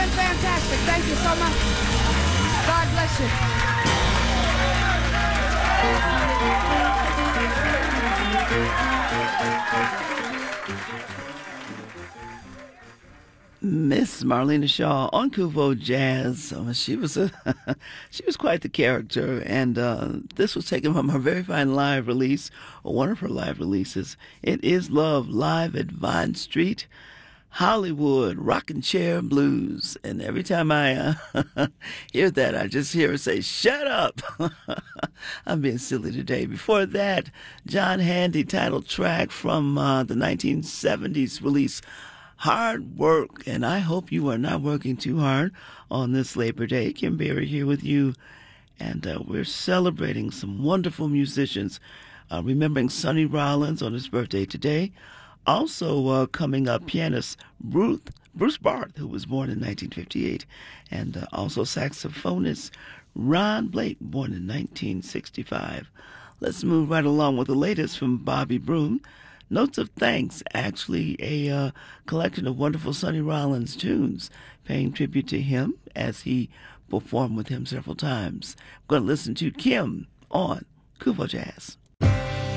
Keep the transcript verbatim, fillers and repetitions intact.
been fantastic. Thank you so much. God bless you. Miss Marlena Shaw on Kuvo Jazz. Uh, she was a she was quite the character, and uh, this was taken from her very fine live release, or one of her live releases. It Is Love, live at Vine Street, Hollywood, Rockin' Chair Blues. And every time I uh, hear that, I just hear her say, "Shut up." I'm being silly today. Before that, John Handy title track from uh, the nineteen seventies release, Hard Work. And I hope you are not working too hard on this Labor Day. Kim Berry here with you, and uh, we're celebrating some wonderful musicians, uh, remembering Sonny Rollins on his birthday today. Also uh, coming up, pianist Ruth, Bruce Barth, who was born in nineteen fifty-eight, and uh, also saxophonist Ron Blake, born in nineteen sixty-five. Let's move right along with the latest from Bobby Broom. Notes of Thanks, actually a uh, collection of wonderful Sonny Rollins tunes, paying tribute to him as he performed with him several times. I'm going to listen to Kim on Kuvo Jazz.